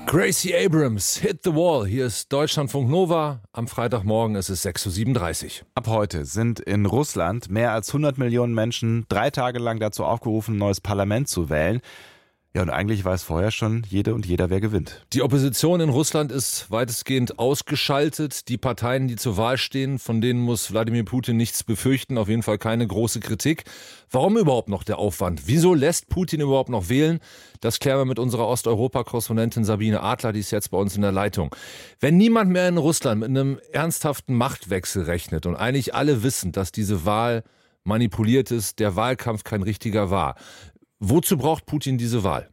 Gracie Abrams, Hit the Wall. Hier ist Deutschlandfunk Nova. Am Freitagmorgen ist es 6.37 Uhr. Ab heute sind in Russland mehr als 100 Millionen Menschen 3 Tage lang dazu aufgerufen, ein neues Parlament zu wählen. Ja, und eigentlich weiß vorher schon jede und jeder, wer gewinnt. Die Opposition in Russland ist weitestgehend ausgeschaltet. Die Parteien, die zur Wahl stehen, von denen muss Wladimir Putin nichts befürchten. Auf jeden Fall keine große Kritik. Warum überhaupt noch der Aufwand? Wieso lässt Putin überhaupt noch wählen? Das klären wir mit unserer Osteuropa-Korrespondentin Sabine Adler, die ist jetzt bei uns in der Leitung. Wenn niemand mehr in Russland mit einem ernsthaften Machtwechsel rechnet und eigentlich alle wissen, dass diese Wahl manipuliert ist, der Wahlkampf kein richtiger war, wozu braucht Putin diese Wahl?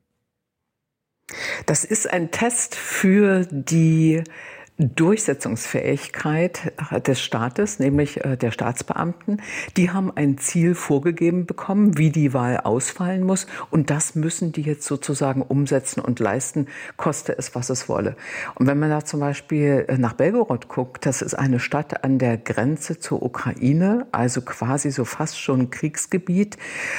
Das ist ein Test für die Durchsetzungsfähigkeit des Staates, nämlich der Staatsbeamten. Die haben ein Ziel vorgegeben bekommen, wie die Wahl ausfallen muss. Und das müssen die jetzt sozusagen umsetzen und leisten, koste es, was es wolle. Und wenn man da zum Beispiel nach Belgorod guckt, das ist eine Stadt an der Grenze zur Ukraine, also quasi so fast schon Kriegsgebiet.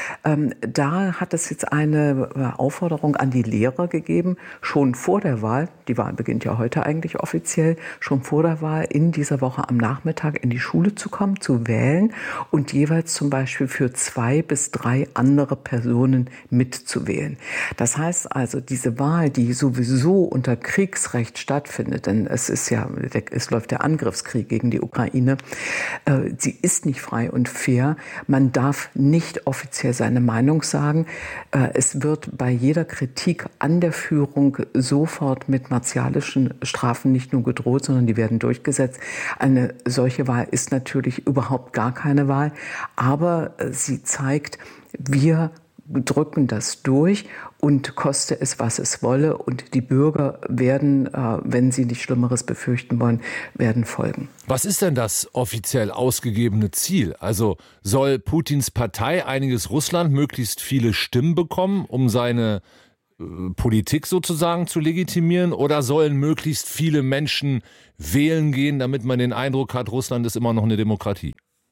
Da hat es jetzt eine Aufforderung an die Lehrer gegeben, schon vor der Wahl, die Wahl beginnt ja heute eigentlich offiziell, schon vor der Wahl in dieser Woche am Nachmittag in die Schule zu kommen, zu wählen und jeweils zum Beispiel für 2 bis 3 andere Personen mitzuwählen. Das heißt also, diese Wahl, die sowieso unter Kriegsrecht stattfindet, denn es läuft der Angriffskrieg gegen die Ukraine, sie ist nicht frei und fair. Man darf nicht offiziell seine Meinung sagen. Es wird bei jeder Kritik an der Führung sofort mit martialischen Strafen nicht nur gedroht, sondern die werden durchgesetzt. Eine solche Wahl ist natürlich überhaupt gar keine Wahl, aber sie zeigt, wir drücken das durch und koste es, was es wolle. Und die Bürger werden, wenn sie nichts Schlimmeres befürchten wollen, werden folgen. Was ist denn das offiziell ausgegebene Ziel? Also soll Putins Partei Einiges Russland möglichst viele Stimmen bekommen, um seine Politik sozusagen zu legitimieren, oder sollen möglichst viele Menschen wählen gehen, damit man den Eindruck hat, Russland ist immer noch eine Demokratie?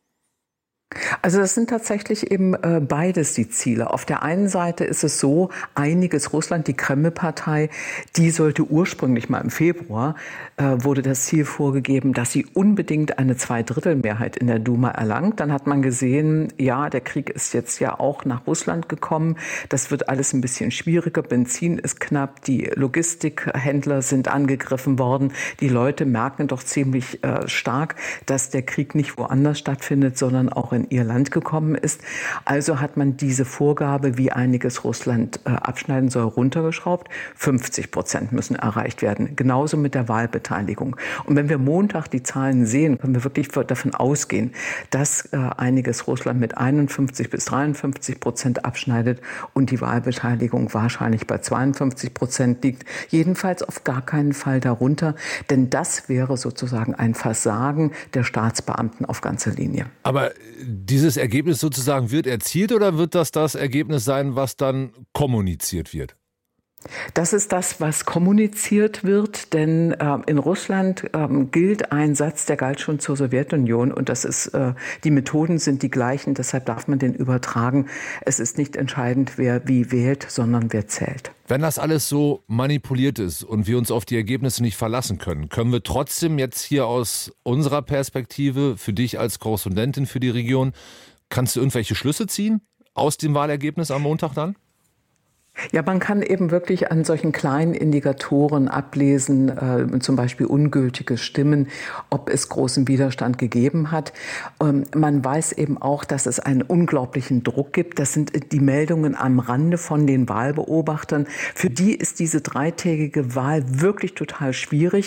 Also das sind tatsächlich eben beides die Ziele. Auf der einen Seite ist es so, Einiges Russland, die Kreml-Partei, die sollte ursprünglich mal im Februar, wurde das Ziel vorgegeben, dass sie unbedingt eine Zweidrittelmehrheit in der Duma erlangt. Dann hat man gesehen, ja, der Krieg ist jetzt ja auch nach Russland gekommen. Das wird alles ein bisschen schwieriger. Benzin ist knapp, die Logistikhändler sind angegriffen worden. Die Leute merken doch ziemlich stark, dass der Krieg nicht woanders stattfindet, sondern auch in ihr Land gekommen ist. Also hat man diese Vorgabe, wie Einiges Russland abschneiden soll, runtergeschraubt. 50% müssen erreicht werden. Genauso mit der Wahlbeteiligung. Und wenn wir Montag die Zahlen sehen, können wir wirklich davon ausgehen, dass Einiges Russland mit 51 bis 53% abschneidet und die Wahlbeteiligung wahrscheinlich bei 52% liegt. Jedenfalls auf gar keinen Fall darunter, denn das wäre sozusagen ein Versagen der Staatsbeamten auf ganzer Linie. Aber dieses Ergebnis sozusagen wird erzielt, oder wird das Ergebnis sein, was dann kommuniziert wird? Das ist das, was kommuniziert wird, denn in Russland gilt ein Satz, der galt schon zur Sowjetunion, und das ist, die Methoden sind die gleichen, deshalb darf man den übertragen. Es ist nicht entscheidend, wer wie wählt, sondern wer zählt. Wenn das alles so manipuliert ist und wir uns auf die Ergebnisse nicht verlassen können, können wir trotzdem jetzt hier aus unserer Perspektive, für dich als Korrespondentin für die Region, kannst du irgendwelche Schlüsse ziehen aus dem Wahlergebnis am Montag dann? Ja, man kann eben wirklich an solchen kleinen Indikatoren ablesen, zum Beispiel ungültige Stimmen, ob es großen Widerstand gegeben hat. Man weiß eben auch, dass es einen unglaublichen Druck gibt. Das sind die Meldungen am Rande von den Wahlbeobachtern. Für die ist diese 3-tägige Wahl wirklich total schwierig.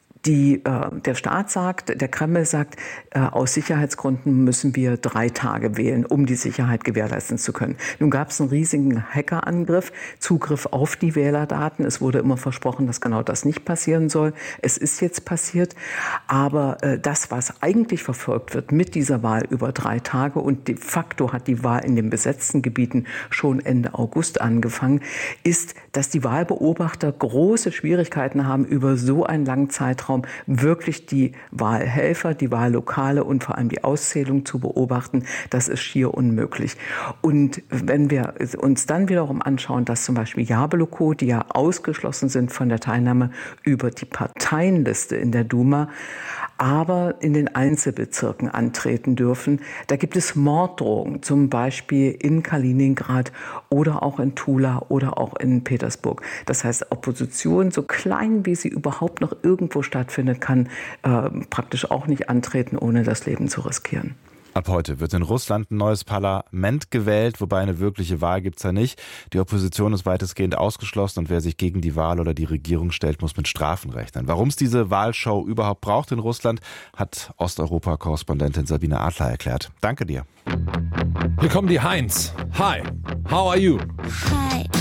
Der Staat sagt, der Kreml sagt, aus Sicherheitsgründen müssen wir 3 Tage wählen, um die Sicherheit gewährleisten zu können. Nun gab es einen riesigen Hackerangriff, Zugriff auf die Wählerdaten. Es wurde immer versprochen, dass genau das nicht passieren soll. Es ist jetzt passiert. Aber das, was eigentlich verfolgt wird mit dieser Wahl über 3 Tage, und de facto hat die Wahl in den besetzten Gebieten schon Ende August angefangen, ist, dass die Wahlbeobachter große Schwierigkeiten haben, über so einen langen Zeitraum Zeitraum wirklich die Wahlhelfer, die Wahllokale und vor allem die Auszählung zu beobachten, das ist schier unmöglich. Und wenn wir uns dann wiederum anschauen, dass zum Beispiel Jabloko, die ja ausgeschlossen sind von der Teilnahme über die Parteienliste in der Duma, aber in den Einzelbezirken antreten dürfen. Da gibt es Morddrohungen, zum Beispiel in Kaliningrad oder auch in Tula oder auch in Petersburg. Das heißt, Opposition, so klein wie sie überhaupt noch irgendwo stattfindet, kann praktisch auch nicht antreten, ohne das Leben zu riskieren. Ab heute wird in Russland ein neues Parlament gewählt, wobei eine wirkliche Wahl gibt's ja nicht. Die Opposition ist weitestgehend ausgeschlossen und wer sich gegen die Wahl oder die Regierung stellt, muss mit Strafen rechnen. Warum es diese Wahlshow überhaupt braucht in Russland, hat Osteuropa-Korrespondentin Sabine Adler erklärt. Danke dir. Hier kommen die Heinz. Hi, how are you? Hi.